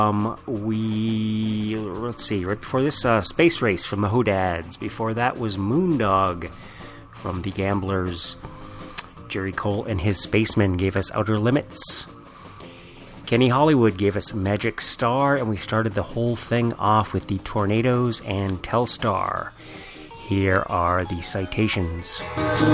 Let's see, right before this, Space Race from the Hodads. Before that was Moondog from the Gamblers. Jerry Cole and his Spacemen gave us Outer Limits. Kenny Hollywood gave us Magic Star, and we started the whole thing off with the Tornadoes and Telstar. Here are the citations.